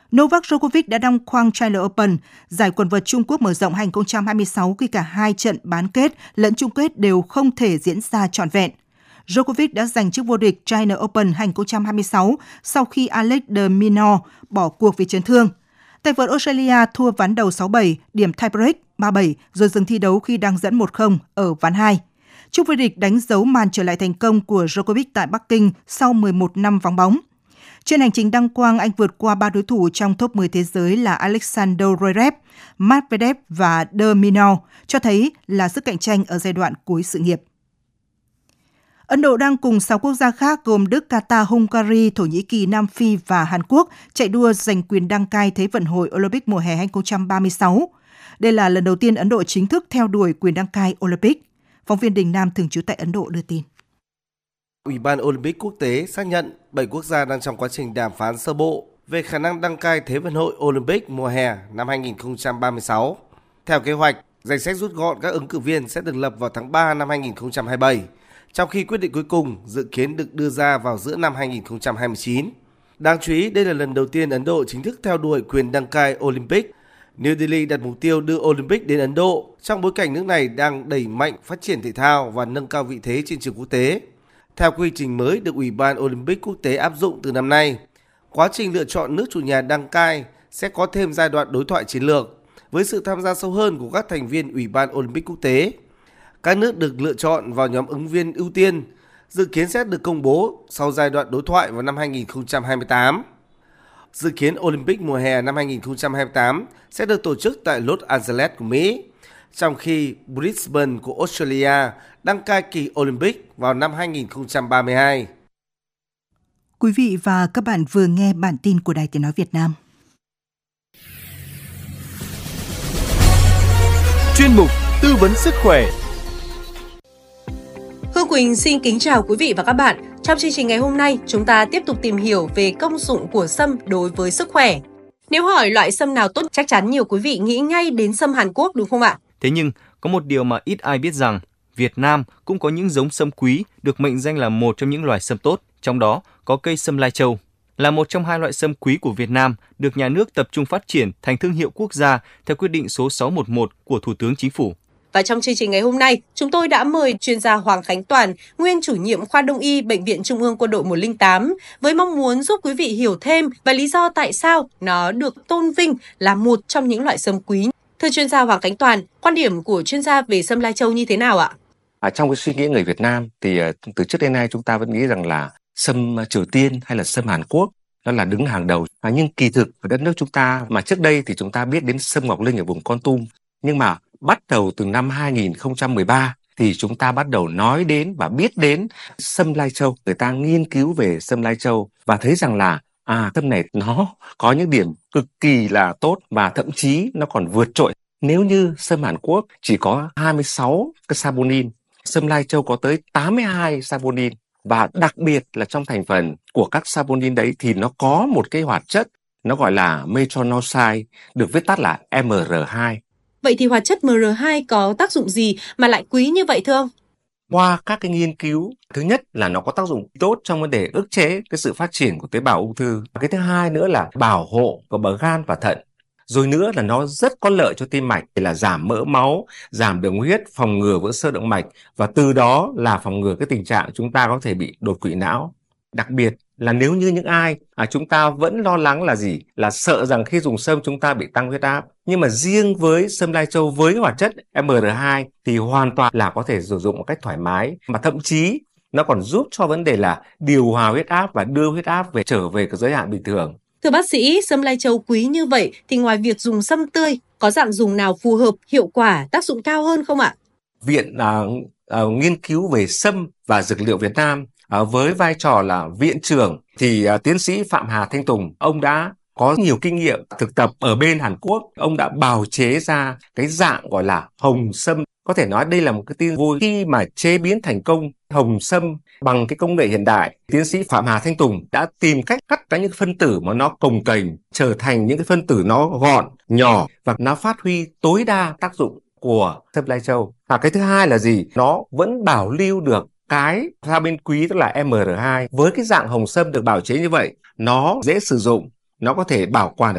Novak Djokovic đã đăng quang China Open, giải quần vợt Trung Quốc mở rộng 2026 khi cả hai trận bán kết lẫn chung kết đều không thể diễn ra trọn vẹn. Djokovic đã giành chức vô địch China Open 2026 sau khi Alex de Minaur bỏ cuộc vì chấn thương. Tay vợt Australia thua ván đầu 6-7, điểm tiebreak 3-7 rồi dừng thi đấu khi đang dẫn 1-0 ở ván 2. Chức vô địch đánh dấu màn trở lại thành công của Djokovic tại Bắc Kinh sau 11 năm vắng bóng. Trên hành trình đăng quang, anh vượt qua 3 đối thủ trong top 10 thế giới là Alexander Zverev, Medvedev và de Minaur, cho thấy là sức cạnh tranh ở giai đoạn cuối sự nghiệp. Ấn Độ đang cùng 6 quốc gia khác gồm Đức, Qatar, Hungary, Thổ Nhĩ Kỳ, Nam Phi và Hàn Quốc chạy đua giành quyền đăng cai Thế vận hội Olympic mùa hè 2036. Đây là lần đầu tiên Ấn Độ chính thức theo đuổi quyền đăng cai Olympic. Phóng viên Đình Nam thường trú tại Ấn Độ đưa tin. Ủy ban Olympic quốc tế xác nhận 7 quốc gia đang trong quá trình đàm phán sơ bộ về khả năng đăng cai Thế vận hội Olympic mùa hè năm 2036. Theo kế hoạch, danh sách rút gọn các ứng cử viên sẽ được lập vào tháng 3 năm 2027, trong khi quyết định cuối cùng dự kiến được đưa ra vào giữa năm 2029. Đáng chú ý, đây là lần đầu tiên Ấn Độ chính thức theo đuổi quyền đăng cai Olympic. New Delhi đặt mục tiêu đưa Olympic đến Ấn Độ trong bối cảnh nước này đang đẩy mạnh phát triển thể thao và nâng cao vị thế trên trường quốc tế. Theo quy trình mới được Ủy ban Olympic quốc tế áp dụng từ năm nay, quá trình lựa chọn nước chủ nhà đăng cai sẽ có thêm giai đoạn đối thoại chiến lược với sự tham gia sâu hơn của các thành viên Ủy ban Olympic quốc tế. Các nước được lựa chọn vào nhóm ứng viên ưu tiên dự kiến sẽ được công bố sau giai đoạn đối thoại vào năm 2028. Dự kiến Olympic mùa hè năm 2028 sẽ được tổ chức tại Los Angeles của Mỹ, trong khi Brisbane của Australia đăng cai kỳ Olympic vào năm 2032. Quý vị và các bạn vừa nghe bản tin của Đài Tiếng nói Việt Nam. Chuyên mục Tư vấn sức khỏe. Hương Quỳnh xin kính chào quý vị và các bạn. Trong chương trình ngày hôm nay, chúng ta tiếp tục tìm hiểu về công dụng của sâm đối với sức khỏe. Nếu hỏi loại sâm nào tốt, chắc chắn nhiều quý vị nghĩ ngay đến sâm Hàn Quốc đúng không ạ? Thế nhưng, có một điều mà ít ai biết rằng, Việt Nam cũng có những giống sâm quý được mệnh danh là một trong những loài sâm tốt, trong đó có cây sâm Lai Châu. Là một trong 2 loại sâm quý của Việt Nam được nhà nước tập trung phát triển thành thương hiệu quốc gia theo quyết định số 611 của Thủ tướng Chính phủ. Và trong chương trình ngày hôm nay, chúng tôi đã mời chuyên gia Hoàng Khánh Toàn, nguyên chủ nhiệm khoa Đông y Bệnh viện Trung ương Quân đội 108, với mong muốn giúp quý vị hiểu thêm về lý do tại sao nó được tôn vinh là một trong những loại sâm quý. Thưa chuyên gia Hoàng Khánh Toàn, quan điểm của chuyên gia về sâm Lai Châu như thế nào ạ? Trong cái suy nghĩ người Việt Nam thì từ trước đến nay chúng ta vẫn nghĩ rằng là sâm Triều Tiên hay là sâm Hàn Quốc nó là đứng hàng đầu. Nhưng kỳ thực ở đất nước chúng ta mà trước đây thì chúng ta biết đến sâm Ngọc Linh ở vùng Kon Tum, nhưng mà bắt đầu từ năm 2013 thì chúng ta bắt đầu nói đến và biết đến sâm Lai Châu. Người ta nghiên cứu về sâm Lai Châu và thấy rằng là sâm này nó có những điểm cực kỳ là tốt và thậm chí nó còn vượt trội. Nếu như sâm Hàn Quốc chỉ có 26 cái saponin, sâm Lai Châu có tới 82 saponin. Và đặc biệt là trong thành phần của các saponin đấy thì nó có một cái hoạt chất nó gọi là metronidazole, được viết tắt là MR2. Vậy thì hoạt chất MR2 có tác dụng gì mà lại quý như vậy thưa ông? Qua các cái nghiên cứu, thứ nhất là nó có tác dụng tốt trong vấn đề ức chế cái sự phát triển của tế bào ung thư. Cái thứ hai nữa là bảo hộ của gan và thận. Rồi nữa là nó rất có lợi cho tim mạch, là giảm mỡ máu, giảm đường huyết, phòng ngừa vỡ xơ động mạch và từ đó là phòng ngừa cái tình trạng chúng ta có thể bị đột quỵ não. Đặc biệt là nếu như những ai chúng ta vẫn lo lắng là gì? Là sợ rằng khi dùng sâm chúng ta bị tăng huyết áp. Nhưng mà riêng với sâm Lai Châu với hoạt chất MR2 thì hoàn toàn là có thể sử dụng một cách thoải mái. Mà thậm chí nó còn giúp cho vấn đề là điều hòa huyết áp và đưa huyết áp trở về cái giới hạn bình thường. Thưa bác sĩ, sâm Lai Châu quý như vậy thì ngoài việc dùng sâm tươi, có dạng dùng nào phù hợp, hiệu quả, tác dụng cao hơn không ạ? Viện nghiên cứu về sâm và dược liệu Việt Nam với vai trò là viện trưởng thì tiến sĩ Phạm Hà Thanh Tùng, ông đã có nhiều kinh nghiệm thực tập ở bên Hàn Quốc. Ông đã bào chế ra cái dạng gọi là hồng sâm. Có thể nói đây là một cái tin vui khi mà chế biến thành công hồng sâm bằng cái công nghệ hiện đại. Tiến sĩ Phạm Hà Thanh Tùng đã tìm cách cắt ra những phân tử mà nó cồng kềnh trở thành những cái phân tử nó gọn, nhỏ và nó phát huy tối đa tác dụng của sâm Lai Châu. Và cái thứ hai là gì? Nó vẫn bảo lưu được cái saponin quý tức là MR2. Với cái dạng hồng sâm được bào chế như vậy, nó dễ sử dụng, nó có thể bảo quản